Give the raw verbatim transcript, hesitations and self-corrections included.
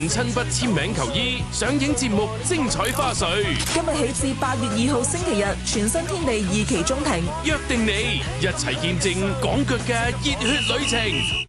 親筆簽名球衣上映節目精彩花絮， 今日起至八月二號星期日，全新天地二期中庭， 約定你一齊見證港腳嘅熱血旅程。